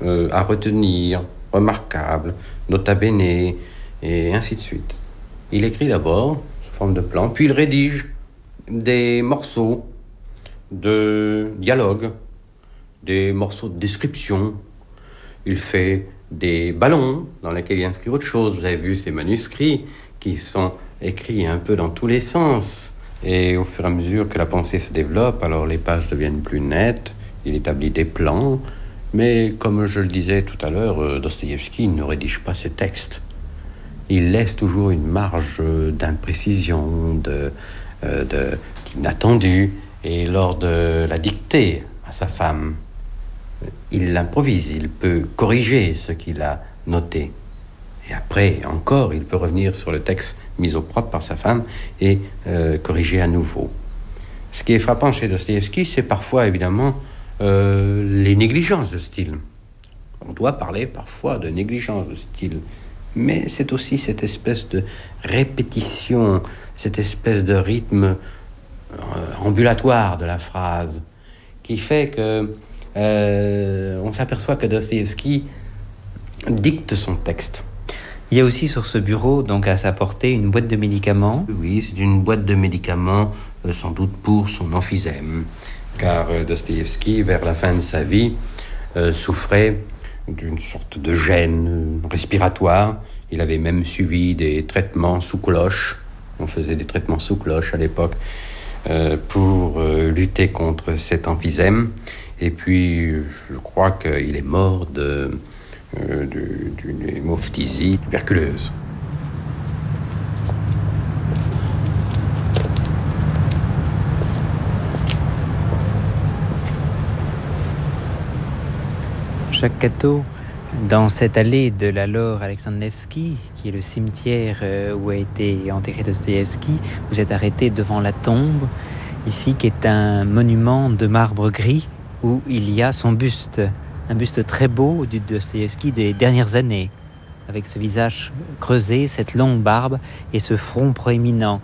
à retenir, remarquable, nota bene, et ainsi de suite. Il écrit d'abord sous forme de plan, puis il rédige des morceaux de dialogue, des morceaux de description. Il fait des ballons dans lesquels il inscrit autre chose. Vous avez vu ces manuscrits qui sont écrits un peu dans tous les sens. Et au fur et à mesure que la pensée se développe, alors les pages deviennent plus nettes, il établit des plans. Mais comme je le disais tout à l'heure, Dostoïevski ne rédige pas ses textes. Il laisse toujours une marge d'imprécision, d'inattendu. Et lors de la dictée à sa femme, il l'improvise, il peut corriger ce qu'il a noté. Et après, encore, il peut revenir sur le texte mis au propre par sa femme et corriger à nouveau. Ce qui est frappant chez Dostoïevski, c'est parfois, évidemment, les négligences de style. On doit parler parfois de négligence de style, mais c'est aussi cette espèce de répétition, cette espèce de rythme ambulatoire de la phrase, qui fait que on s'aperçoit que Dostoïevski dicte son texte. Il y a aussi sur ce bureau, donc à sa portée, une boîte de médicaments. Oui, c'est une boîte de médicaments, sans doute pour son emphysème, car Dostoïevski, vers la fin de sa vie, souffrait d'une sorte de gêne respiratoire. Il avait même suivi des traitements sous cloche. On faisait des traitements sous cloche à l'époque pour lutter contre cet emphysème. Et puis, je crois qu'il est mort d'une hémoptysie tuberculeuse. Jacques Cateau, dans cette allée de la Laure Alexandre Nevsky, qui est le cimetière où a été enterré Dostoïevski, vous êtes arrêté devant la tombe, ici, qui est un monument de marbre gris, où il y a son buste, un buste très beau du Dostoïevski des dernières années, avec ce visage creusé, cette longue barbe et ce front proéminent.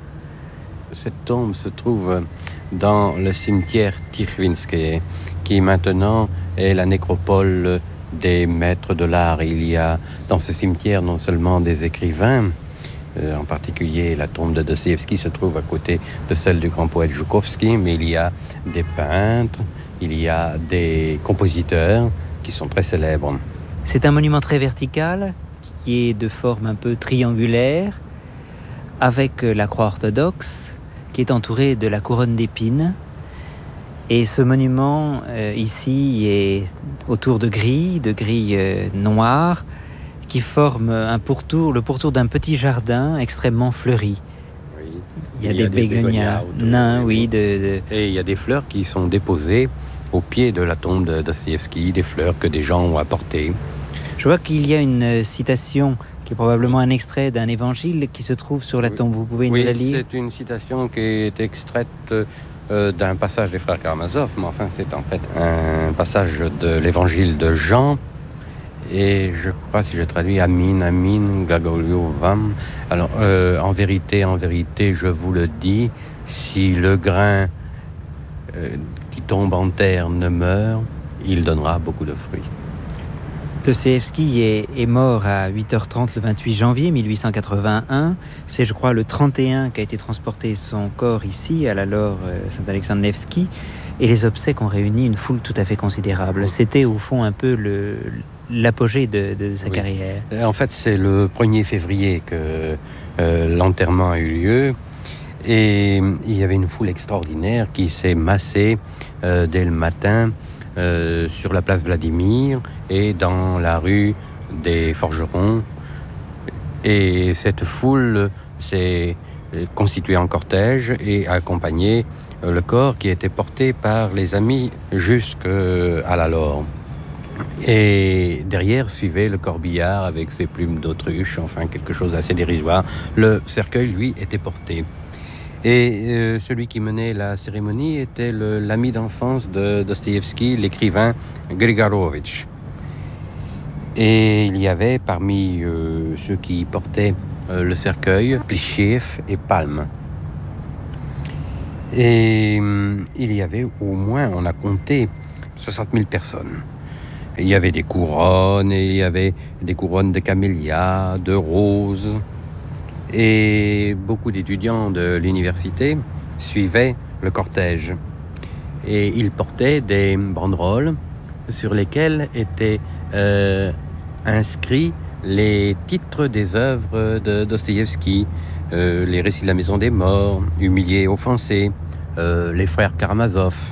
Cette tombe se trouve dans le cimetière Tikhvinskoye, qui maintenant est la nécropole des maîtres de l'art. Il y a dans ce cimetière non seulement des écrivains, en particulier la tombe de Dostoïevski se trouve à côté de celle du grand poète Joukovski, mais il y a des peintres, il y a des compositeurs qui sont très célèbres. C'est un monument très vertical, qui est de forme un peu triangulaire, avec la croix orthodoxe, qui est entourée de la couronne d'épines. Et ce monument, ici, est autour de grilles noires, qui forment un pourtour, le pourtour d'un petit jardin extrêmement fleuri. Oui. Il y a des bégonias nains, oui. Et il y a des fleurs qui sont déposées au pied de la tombe de Dostoïevski, des fleurs que des gens ont apportées. Je vois qu'il y a une citation qui est probablement un extrait d'un évangile qui se trouve sur la tombe. Vous pouvez nous la lire ? Oui, c'est une citation qui est extraite d'un passage des frères Karamazov, mais enfin c'est en fait un passage de l'évangile de Jean. Et je crois, si je traduis, Amin, Gagolio Vam. Alors, en vérité, je vous le dis, si le grain qui tombe en terre ne meurt, il donnera beaucoup de fruits. Dostoïevski est mort à 8h30 le 28 janvier 1881. C'est, je crois, le 31 qu'a été transporté son corps ici, à la Laure Saint-Alexandre Nevsky. Et les obsèques ont réuni une foule tout à fait considérable. C'était, au fond, un peu l'apogée de sa carrière. En fait, c'est le 1er février que l'enterrement a eu lieu. Et il y avait une foule extraordinaire qui s'est massée dès le matin sur la place Vladimir et dans la rue des Forgerons. Et cette foule s'est constituée en cortège et a accompagné le corps qui était porté par les amis jusqu'à la Laure. Et derrière suivait le corbillard avec ses plumes d'autruche, enfin quelque chose d'assez dérisoire. Le cercueil, lui, était porté. Et celui qui menait la cérémonie était l'ami d'enfance de Dostoïevski, l'écrivain Grigorovitch. Et il y avait parmi ceux qui portaient le cercueil, Plichev et Palme. Et il y avait au moins, on a compté, 60 000 personnes. Il y avait des couronnes, et il y avait des couronnes de camélias, de roses. Et beaucoup d'étudiants de l'université suivaient le cortège. Et ils portaient des banderoles sur lesquelles étaient inscrits les titres des œuvres de Dostoïevski, les récits de la Maison des Morts, Humiliés et offensés, les frères Karamazov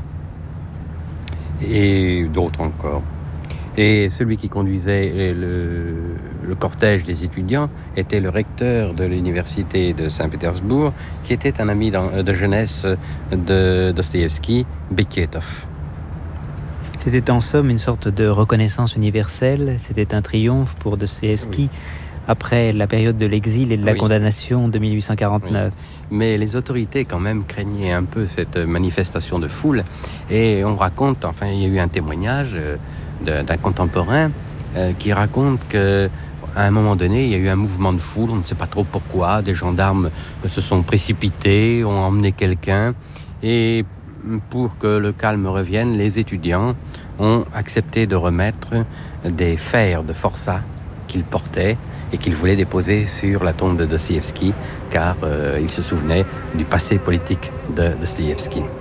et d'autres encore. Et celui qui conduisait le cortège des étudiants était le recteur de l'université de Saint-Pétersbourg, qui était un ami de jeunesse de Dostoïevski, Beketov. C'était en somme une sorte de reconnaissance universelle, c'était un triomphe pour Dostoïevski après la période de l'exil et de la condamnation de 1849. Mais les autorités quand même craignaient un peu cette manifestation de foule, et on raconte, enfin il y a eu un témoignage d'un contemporain qui raconte qu'à un moment donné, il y a eu un mouvement de foule, on ne sait pas trop pourquoi, des gendarmes se sont précipités, ont emmené quelqu'un, et pour que le calme revienne, les étudiants ont accepté de remettre des fers de forçat qu'ils portaient et qu'ils voulaient déposer sur la tombe de Dostoïevski, car ils se souvenaient du passé politique de Dostoïevski.